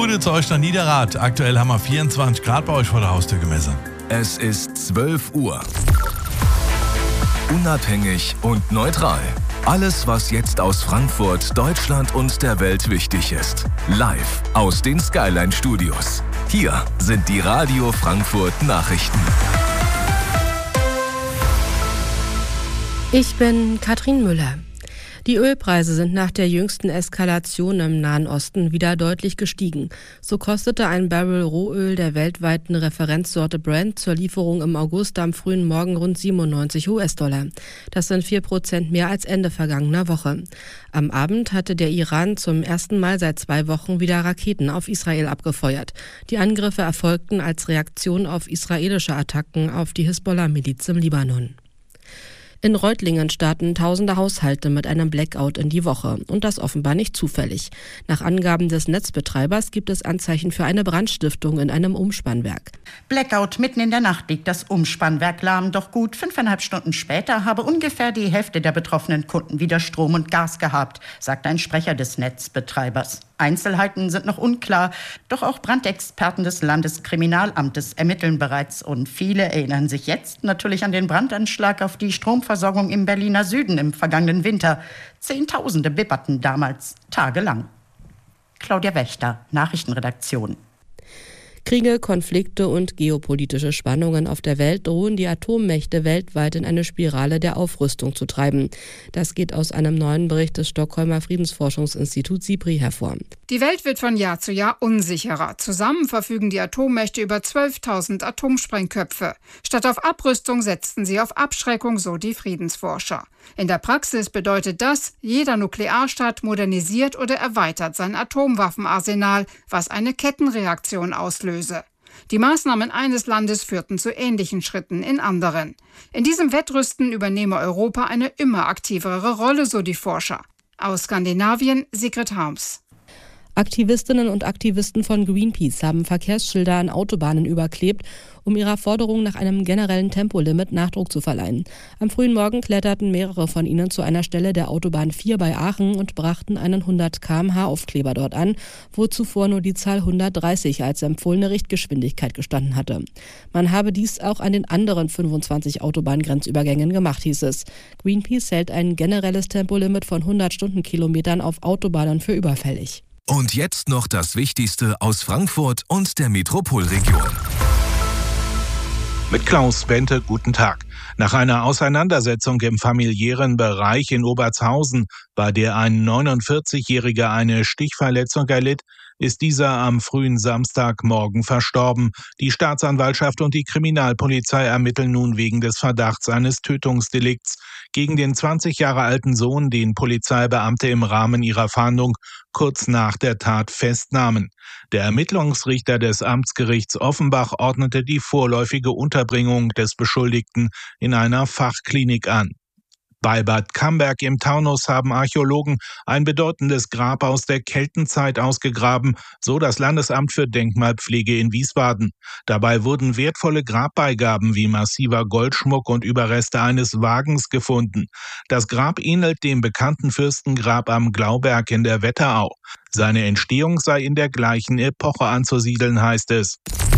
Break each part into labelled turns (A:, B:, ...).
A: Gute zu euch nach Niederrad. Aktuell haben wir 24 Grad bei euch vor der Haustür gemessen.
B: Es ist 12 Uhr. Unabhängig und neutral. Alles, was jetzt aus Frankfurt, Deutschland und der Welt wichtig ist. Live aus den Skyline Studios. Hier sind die Radio Frankfurt Nachrichten.
C: Ich bin Katrin Müller. Die Ölpreise sind nach der jüngsten Eskalation im Nahen Osten wieder deutlich gestiegen. So kostete ein Barrel Rohöl der weltweiten Referenzsorte Brent zur Lieferung im August am frühen Morgen rund 97 US-Dollar. Das sind 4% mehr als Ende vergangener Woche. Am Abend hatte der Iran zum ersten Mal seit 2 Wochen wieder Raketen auf Israel abgefeuert. Die Angriffe erfolgten als Reaktion auf israelische Attacken auf die Hisbollah-Miliz im Libanon. In Reutlingen starten tausende Haushalte mit einem Blackout in die Woche. Und das offenbar nicht zufällig. Nach Angaben des Netzbetreibers gibt es Anzeichen für eine Brandstiftung in einem Umspannwerk.
D: Blackout, mitten in der Nacht liegt das Umspannwerk lahm. Doch gut 5,5 Stunden später habe ungefähr die Hälfte der betroffenen Kunden wieder Strom und Gas gehabt, sagt ein Sprecher des Netzbetreibers. Einzelheiten sind noch unklar, doch auch Brandexperten des Landeskriminalamtes ermitteln bereits. Und viele erinnern sich jetzt natürlich an den Brandanschlag auf die Stromversorgung im Berliner Süden im vergangenen Winter. Zehntausende bibberten damals tagelang. Claudia Wächter, Nachrichtenredaktion.
C: Kriege, Konflikte und geopolitische Spannungen auf der Welt drohen die Atommächte weltweit in eine Spirale der Aufrüstung zu treiben. Das geht aus einem neuen Bericht des Stockholmer Friedensforschungsinstituts SIPRI hervor.
E: Die Welt wird von Jahr zu Jahr unsicherer. Zusammen verfügen die Atommächte über 12.000 Atomsprengköpfe. Statt auf Abrüstung setzten sie auf Abschreckung, so die Friedensforscher. In der Praxis bedeutet das, jeder Nuklearstaat modernisiert oder erweitert sein Atomwaffenarsenal, was eine Kettenreaktion auslöse. Die Maßnahmen eines Landes führten zu ähnlichen Schritten in anderen. In diesem Wettrüsten übernehme Europa eine immer aktivere Rolle, so die Forscher. Aus Skandinavien, Sigrid Harms.
C: Aktivistinnen und Aktivisten von Greenpeace haben Verkehrsschilder an Autobahnen überklebt, um ihrer Forderung nach einem generellen Tempolimit Nachdruck zu verleihen. Am frühen Morgen kletterten mehrere von ihnen zu einer Stelle der Autobahn 4 bei Aachen und brachten einen 100 km/h Aufkleber dort an, wo zuvor nur die Zahl 130 als empfohlene Richtgeschwindigkeit gestanden hatte. Man habe dies auch an den anderen 25 Autobahngrenzübergängen gemacht, hieß es. Greenpeace hält ein generelles Tempolimit von 100 Stundenkilometern auf Autobahnen für überfällig.
B: Und jetzt noch das Wichtigste aus Frankfurt und der Metropolregion.
F: Mit Klaus Bente, guten Tag. Nach einer Auseinandersetzung im familiären Bereich in Obertshausen, bei der ein 49-Jähriger eine Stichverletzung erlitt, ist dieser am frühen Samstagmorgen verstorben. Die Staatsanwaltschaft und die Kriminalpolizei ermitteln nun wegen des Verdachts eines Tötungsdelikts gegen den 20 Jahre alten Sohn, den Polizeibeamte im Rahmen ihrer Fahndung kurz nach der Tat festnahmen. Der Ermittlungsrichter des Amtsgerichts Offenbach ordnete die vorläufige Unterbringung des Beschuldigten in einer Fachklinik an. Bei Bad Camberg im Taunus haben Archäologen ein bedeutendes Grab aus der Keltenzeit ausgegraben, so das Landesamt für Denkmalpflege in Wiesbaden. Dabei wurden wertvolle Grabbeigaben wie massiver Goldschmuck und Überreste eines Wagens gefunden. Das Grab ähnelt dem bekannten Fürstengrab am Glauberg in der Wetterau. Seine Entstehung sei in der gleichen Epoche anzusiedeln, heißt es.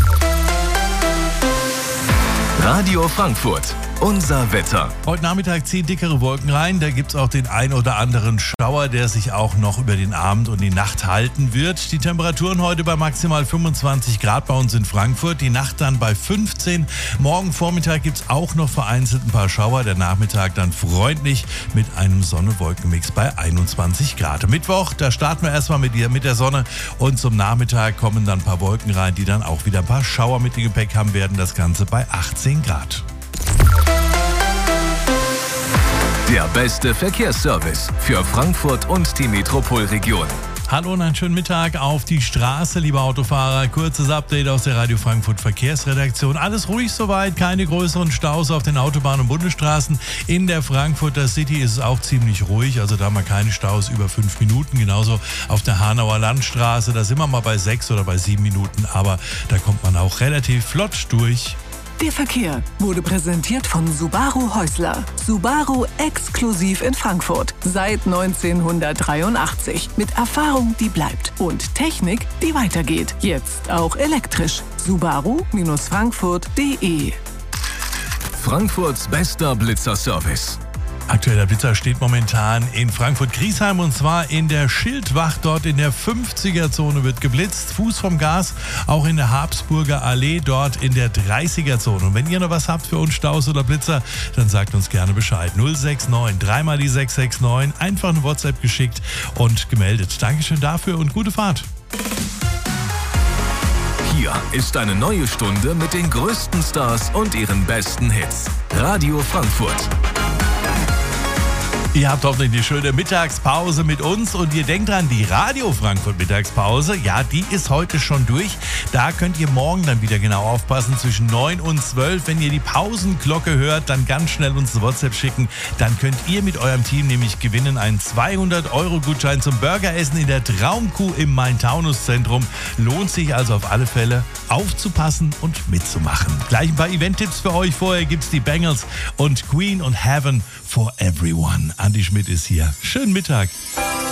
B: Radio Frankfurt. Unser Wetter.
A: Heute Nachmittag ziehen dickere Wolken rein. Da gibt es auch den ein oder anderen Schauer, der sich auch noch über den Abend und die Nacht halten wird. Die Temperaturen heute bei maximal 25 Grad bei uns in Frankfurt. Die Nacht dann bei 15. Morgen Vormittag gibt es auch noch vereinzelt ein paar Schauer. Der Nachmittag dann freundlich mit einem Sonne-Wolken-Mix bei 21 Grad. Mittwoch, da starten wir erstmal mit der Sonne. Und zum Nachmittag kommen dann ein paar Wolken rein, die dann auch wieder ein paar Schauer mit dem Gepäck haben werden. Das Ganze bei 18 Grad.
B: Der beste Verkehrsservice für Frankfurt und die Metropolregion.
A: Hallo und einen schönen Mittag auf die Straße, liebe Autofahrer. Kurzes Update aus der Radio Frankfurt Verkehrsredaktion. Alles ruhig soweit, keine größeren Staus auf den Autobahnen und Bundesstraßen. In der Frankfurter City ist es auch ziemlich ruhig, also da haben wir keine Staus über 5 Minuten. Genauso auf der Hanauer Landstraße, da sind wir mal bei 6 oder bei 7 Minuten, aber da kommt man auch relativ flott durch.
G: Der Verkehr wurde präsentiert von Subaru Häusler. Subaru exklusiv in Frankfurt. Seit 1983. Mit Erfahrung, die bleibt. Und Technik, die weitergeht. Jetzt auch elektrisch. Subaru-Frankfurt.de.
B: Frankfurts bester Blitzerservice.
A: Aktueller Blitzer steht momentan in Frankfurt-Griesheim und zwar in der Schildwacht. Dort in der 50er-Zone wird geblitzt. Fuß vom Gas, auch in der Habsburger Allee, dort in der 30er-Zone. Und wenn ihr noch was habt für uns, Staus oder Blitzer, dann sagt uns gerne Bescheid. 069, dreimal die 669, einfach eine WhatsApp geschickt und gemeldet. Dankeschön dafür und gute Fahrt.
B: Hier ist eine neue Stunde mit den größten Stars und ihren besten Hits. Radio Frankfurt.
A: Ihr habt hoffentlich eine schöne Mittagspause mit uns und ihr denkt dran, die Radio Frankfurt Mittagspause, ja, die ist heute schon durch. Da könnt ihr morgen dann wieder genau aufpassen, zwischen 9 und 12. Wenn ihr die Pausenglocke hört, dann ganz schnell uns eine WhatsApp schicken. Dann könnt ihr mit eurem Team nämlich gewinnen einen 200-Euro-Gutschein zum Burgeressen in der Traumkuh im Main-Taunus-Zentrum. Lohnt sich also auf alle Fälle aufzupassen und mitzumachen. Gleich ein paar Event-Tipps für euch. Vorher gibt's die Bengals und Queen und Heaven for Everyone. Andi Schmidt ist hier. Schönen Mittag.